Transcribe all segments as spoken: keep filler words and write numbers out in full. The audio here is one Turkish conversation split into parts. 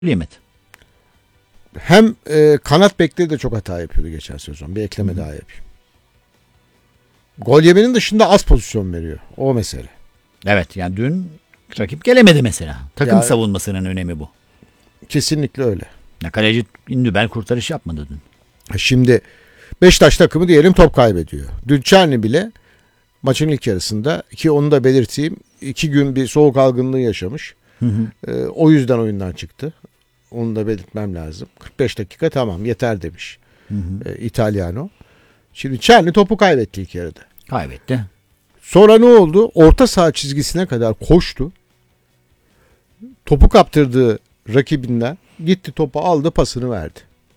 Limit. Hem e, kanat bekleri de çok hata yapıyordu geçen sezon. Bir ekleme Hı. daha yapayım. Gol yemenin dışında az pozisyon veriyor. O mesele. Evet, yani dün rakip gelemedi mesela. Takım yani, savunmasının önemi bu. Kesinlikle öyle. Ya kaleci Ündübel kurtarış yapmadı dün. Şimdi Beşiktaş takımı diyelim top kaybediyor. Dün Çerni bile maçın ilk yarısında, ki onu da belirteyim, iki gün bir soğuk algınlığı yaşamış. Hı hı. E, o yüzden oyundan çıktı. Onu da belirtmem lazım. kırk beş dakika tamam yeter demiş hı hı. E, İtalyano. Şimdi Çerni topu kaybetti ilk yarıda. Kaybetti. Sonra ne oldu? Orta saha çizgisine kadar koştu. Topu kaptırdığı rakibinden gitti, topu aldı, pasını verdi.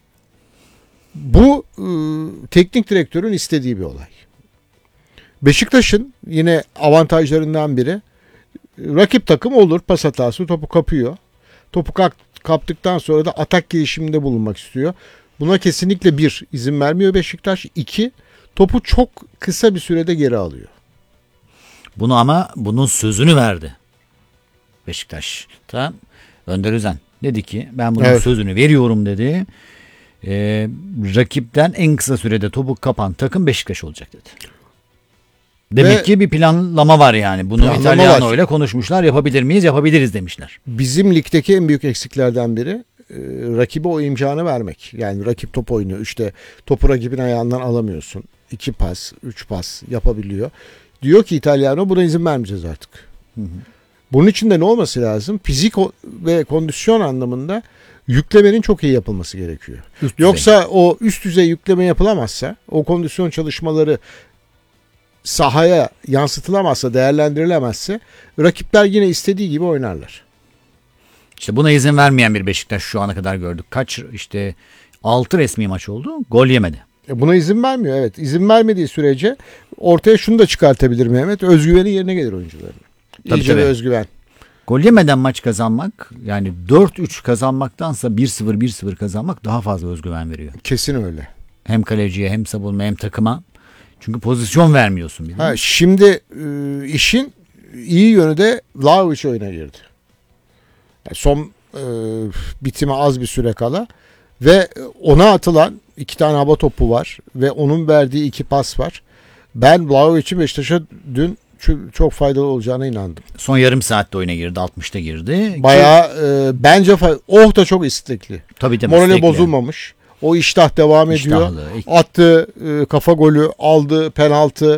Bu e, teknik direktörün istediği bir olay. Beşiktaş'ın yine avantajlarından biri, rakip takım olur pas hatası, topu kapıyor. Topu kaptıktan sonra da atak girişiminde bulunmak istiyor. Buna kesinlikle bir, izin vermiyor Beşiktaş. İki, topu çok kısa bir sürede geri alıyor. Bunu ama bunun sözünü verdi Beşiktaş'ta Önder Özen. Dedi ki ben bunun evet. sözünü veriyorum dedi. Ee, rakipten en kısa sürede topu kapan takım Beşiktaş olacak dedi. Demek Ve ki bir planlama var yani. Bunu İtalyano ile konuşmuşlar. Yapabilir miyiz? Yapabiliriz demişler. Bizim ligdeki en büyük eksiklerden biri e, rakibe o imkanı vermek. Yani rakip top oynuyor. İşte topu rakibin ayağından alamıyorsun. İki pas, üç pas yapabiliyor. Diyor ki İtalyano, buna izin vermeyeceğiz artık. Hı hı. Bunun için de ne olması lazım? Fizik ve kondisyon anlamında yüklemenin çok iyi yapılması gerekiyor. Üst Yoksa düzey. o üst düzey yükleme yapılamazsa, o kondisyon çalışmaları sahaya yansıtılamazsa, değerlendirilemezse rakipler yine istediği gibi oynarlar. İşte buna izin vermeyen bir Beşiktaş şu ana kadar gördük. Kaç işte altı resmi maç oldu. Gol yemedi. E buna izin vermiyor, evet. İzin vermediği sürece ortaya şunu da çıkartabilir Mehmet. Özgüveni yerine gelir oyuncuların. İyice bir özgüven. Gol yemeden maç kazanmak, yani dört üç kazanmaktansa bir sıfır bir sıfır kazanmak daha fazla özgüven veriyor. Kesin öyle. Hem kaleciye hem savunma hem takıma. Çünkü pozisyon vermiyorsun. Ha, şimdi e, işin iyi yönü de Vlahovic oyuna girdi. Yani son e, bitime az bir süre kala ve ona atılan iki tane hava topu var ve onun verdiği iki pas var. Ben Vlahovic'in Beşiktaş'a dün çok faydalı olacağına inandım. Son yarım saatte oyuna girdi. altmışta girdi. Bayağı e, bence fay- oh da çok istekli. Tabii de morali bozulmamış. O iştah devam ediyor. İştahlı. Attı e, kafa golü, aldı penaltı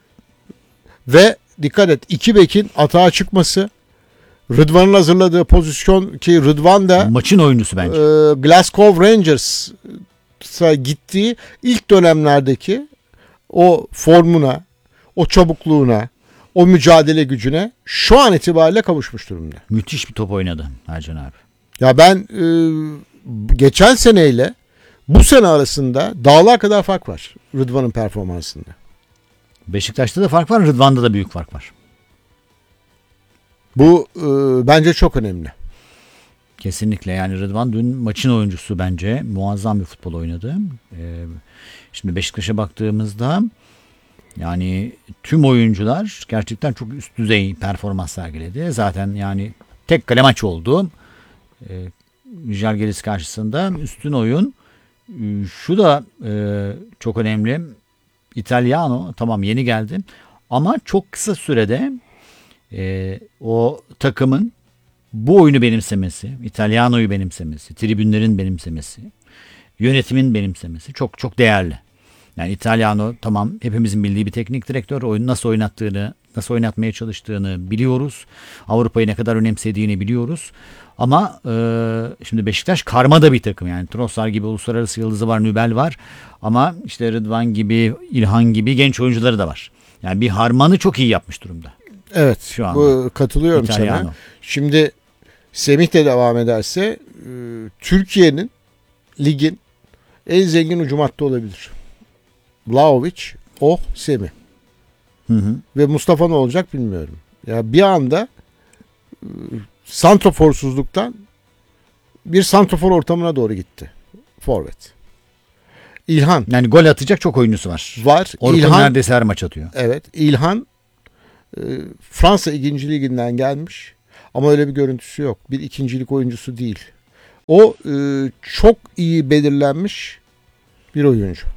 ve dikkat et, iki bekin atağa çıkması, Rıdvan'ın hazırladığı pozisyon, ki Rıdvan da maçın oyuncusu bence. E, Glasgow Rangers'a gittiği ilk dönemlerdeki o formuna, o çabukluğuna, o mücadele gücüne şu an itibariyle kavuşmuş durumda. Müthiş bir top oynadı Ercan abi. Ya ben e, geçen seneyle bu sene arasında dağlar kadar fark var Rıdvan'ın performansında. Beşiktaş'ta da fark var, Rıdvan'da da büyük fark var. Bu e, bence çok önemli. Kesinlikle, yani Rıdvan dün maçın oyuncusu bence. Muazzam bir futbol oynadı. Ee, şimdi Beşiktaş'a baktığımızda yani tüm oyuncular gerçekten çok üst düzey performans sergiledi. Zaten yani tek kale maç oldu. Ee, Žalgiris karşısında üstün oyun. Şu da e, çok önemli. İtalyano tamam yeni geldi ama çok kısa sürede e, o takımın bu oyunu benimsemesi, İtalyano'yu benimsemesi, tribünlerin benimsemesi, yönetimin benimsemesi çok çok değerli. Yani İtalyano tamam hepimizin bildiği bir teknik direktör, oyunu nasıl oynattığını, nasıl oynatmaya çalıştığını biliyoruz. Avrupa'yı ne kadar önemsediğini biliyoruz. Ama e, şimdi Beşiktaş karma da bir takım, yani Trossard gibi uluslararası yıldızı var, Nübel var. Ama işte Rıdvan gibi, İlhan gibi genç oyuncuları da var. Yani bir harmanı çok iyi yapmış durumda. Evet, şu anda. Bu, katılıyorum İtalyano. Sana. Şimdi Semih de devam ederse e, Türkiye'nin, ligin en zengin hücum hattı olabilir. Vlahovic, Oh, Semih. Hı hı. Ve Mustafa ne olacak bilmiyorum. Ya bir anda e, santroforsuzluktan bir santrofor ortamına doğru gitti forvet. İlhan. Yani gol atacak çok oyuncusu var. Var. Orkun İlhan neredeyse her maç atıyor. Evet. İlhan e, Fransa ikinci liginden gelmiş ama öyle bir görüntüsü yok. Bir ikincilik oyuncusu değil. O e, çok iyi belirlenmiş bir oyuncu.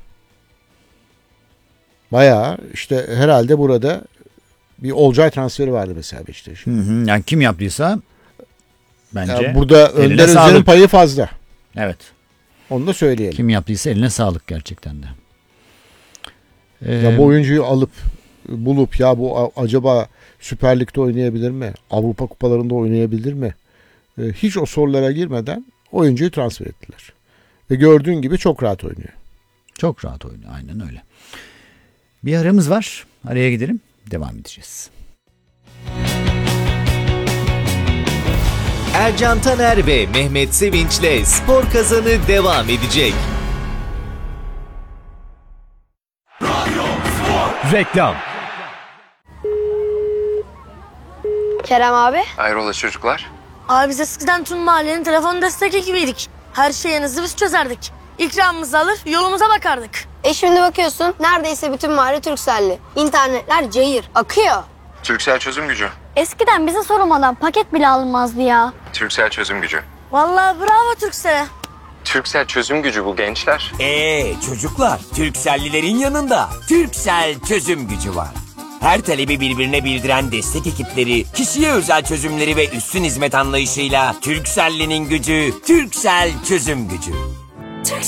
Bayağı işte herhalde burada bir Olcay transferi vardı mesela Beşiktaş'ın. Hı hı. Yani kim yaptıysa bence Yani burada eline Önder Özer'in sağlık. payı fazla. Evet. Onu da söyleyelim. Kim yaptıysa eline sağlık gerçekten de. Ee, Ya bu oyuncuyu alıp bulup ya bu a- acaba Süper Lig'de oynayabilir mi? Avrupa kupalarında oynayabilir mi? Ee, hiç o sorulara girmeden oyuncuyu transfer ettiler. Ve gördüğün gibi çok rahat oynuyor. Çok rahat oynuyor. Aynen öyle. Bir aramız var. Araya gidelim. Devam edeceğiz. Ercan Taner ve Mehmet Sevinç'le Spor Kazanı devam edecek. Reklam. Kerem abi. Hayrola çocuklar? Abi biz eskiden tüm mahallenin telefon destek ekibiydik. Her şeyinizi biz çözerdik. İkramımızı alır yolumuza bakardık. E şimdi bakıyorsun neredeyse bütün mahalle Turkcell'li. İnternetler cayır, akıyor. Turkcell çözüm gücü. Eskiden bize sorulmadan paket bile alınmazdı ya. Turkcell çözüm gücü. Vallahi bravo Turkcell'e. Turkcell çözüm gücü bu gençler. Ee çocuklar, Turkcell'lilerin yanında Turkcell çözüm gücü var. Her talebi birbirine bildiren destek ekipleri, kişiye özel çözümleri ve üstün hizmet anlayışıyla Turkcell'linin gücü, Turkcell çözüm gücü.